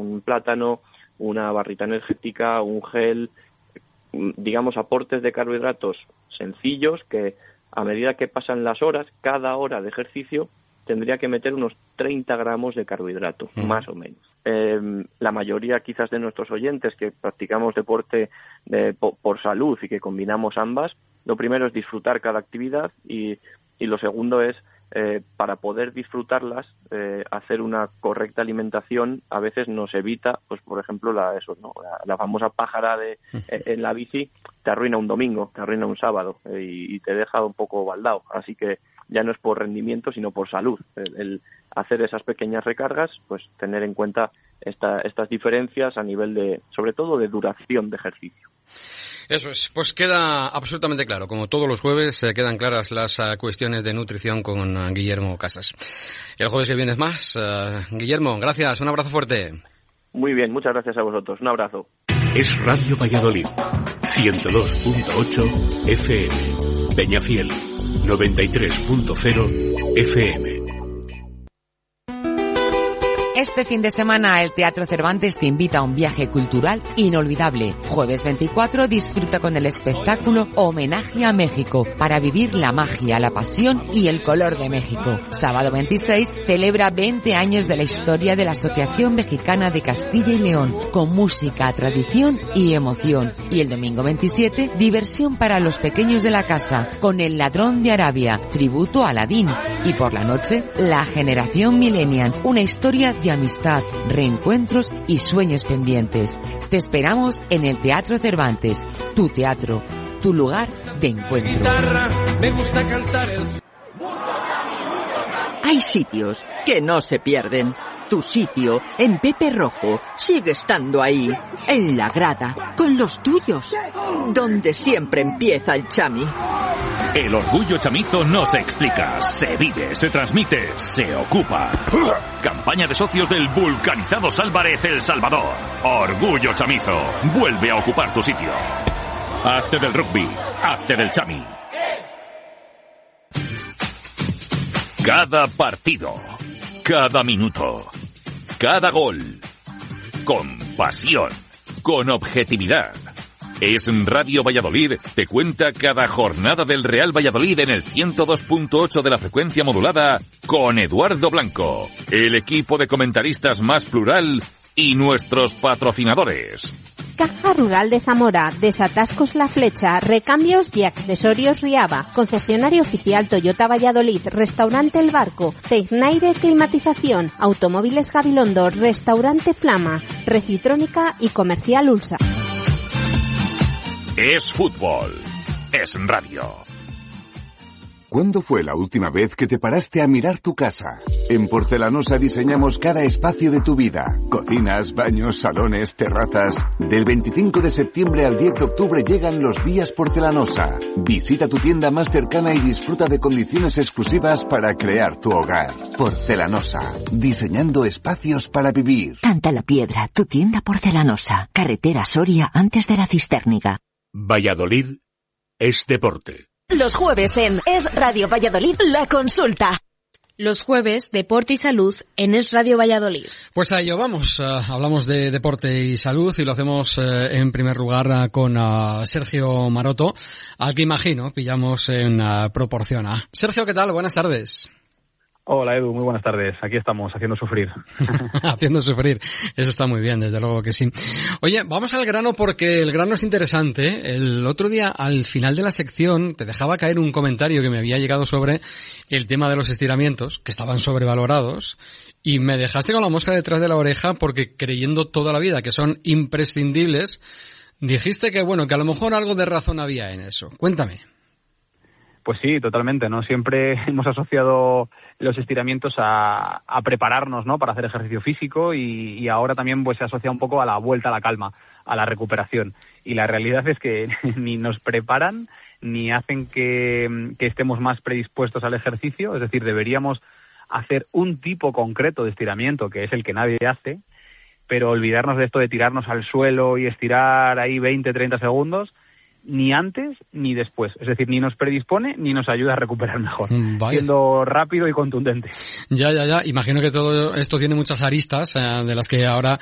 un plátano, una barrita energética, un gel, digamos aportes de carbohidratos sencillos que a medida que pasan las horas, cada hora de ejercicio tendría que meter unos 30 gramos de carbohidrato, más o menos. La mayoría quizás de nuestros oyentes que practicamos deporte por salud y que combinamos ambas, lo primero es disfrutar cada actividad y lo segundo es, para poder disfrutarlas, hacer una correcta alimentación. A veces nos evita, pues por ejemplo, la famosa pájara en la bici te arruina un domingo, te arruina un sábado y te deja un poco baldado. Así que ya no es por rendimiento, sino por salud. El hacer esas pequeñas recargas, pues tener en cuenta estas diferencias a nivel sobre todo de duración de ejercicio. Eso es, pues queda absolutamente claro. Como todos los jueves quedan claras las cuestiones de nutrición con Guillermo Casas. El jueves que viene es más. Guillermo, gracias, un abrazo fuerte. Muy bien, muchas gracias a vosotros, un abrazo. Es Radio Valladolid, 102.8 FM, Peñafiel, 93.0 FM. Este fin de semana el Teatro Cervantes te invita a un viaje cultural inolvidable. Jueves 24 disfruta con el espectáculo Homenaje a México para vivir la magia, la pasión y el color de México. Sábado 26 celebra 20 años de la historia de la Asociación Mexicana de Castilla y León con música, tradición y emoción. Y el domingo 27 diversión para los pequeños de la casa con El Ladrón de Arabia, tributo a Aladín. Y por la noche La Generación Millennial, una historia de amistad, reencuentros y sueños pendientes. Te esperamos en el Teatro Cervantes, tu teatro, tu lugar de encuentro. Guitarra, me gusta cantar Hay sitios que no se pierden. Tu sitio, en Pepe Rojo, sigue estando ahí, en la grada, con los tuyos, donde siempre empieza el chami. El orgullo chamizo no se explica, se vive, se transmite, se ocupa. Campaña de socios del vulcanizados Álvarez El Salvador. Orgullo chamizo, vuelve a ocupar tu sitio. Hazte del rugby, hazte del chami. Cada partido, cada minuto, cada gol, con pasión, con objetividad. Es Radio Valladolid, te cuenta cada jornada del Real Valladolid en el 102.8 de la frecuencia modulada con Eduardo Blanco, el equipo de comentaristas más plural y nuestros patrocinadores. Caja Rural de Zamora, Desatascos La Flecha, Recambios y Accesorios Riava, Concesionario Oficial Toyota Valladolid, Restaurante El Barco, Tecnaire Climatización, Automóviles Gabilondo, Restaurante Flama, Recitrónica y Comercial Ulsa. Es fútbol, es radio. ¿Cuándo fue la última vez que te paraste a mirar tu casa? En Porcelanosa diseñamos cada espacio de tu vida. Cocinas, baños, salones, terrazas. Del 25 de septiembre al 10 de octubre llegan los días Porcelanosa. Visita tu tienda más cercana y disfruta de condiciones exclusivas para crear tu hogar. Porcelanosa, diseñando espacios para vivir. Canta la Piedra, tu tienda Porcelanosa. Carretera Soria antes de la Cistérniga. Valladolid es deporte. Los jueves en Es Radio Valladolid, La Consulta. Los jueves, Deporte y Salud en Es Radio Valladolid. Pues a ello vamos. Hablamos de deporte y salud y lo hacemos en primer lugar con Sergio Maroto, al que imagino pillamos en proporción A. Sergio, ¿qué tal? Buenas tardes. Hola Edu, muy buenas tardes. Aquí estamos, haciendo sufrir. Haciendo sufrir. Eso está muy bien, desde luego que sí. Oye, vamos al grano porque el grano es interesante. El otro día, al final de la sección, te dejaba caer un comentario que me había llegado sobre el tema de los estiramientos, que estaban sobrevalorados, y me dejaste con la mosca detrás de la oreja porque creyendo toda la vida que son imprescindibles, dijiste que bueno, que a lo mejor algo de razón había en eso. Cuéntame. Pues sí, totalmente, ¿no? Siempre hemos asociado los estiramientos a prepararnos, ¿no? Para hacer ejercicio físico y ahora también pues se asocia un poco a la vuelta a la calma, a la recuperación. Y la realidad es que ni nos preparan ni hacen que estemos más predispuestos al ejercicio. Es decir, deberíamos hacer un tipo concreto de estiramiento, que es el que nadie hace, pero olvidarnos de esto de tirarnos al suelo y estirar ahí 20, 30 segundos, ni antes ni después. Es decir, ni nos predispone ni nos ayuda a recuperar mejor. Vaya. Siendo rápido y contundente. Ya. Imagino que todo esto tiene muchas aristas de las que ahora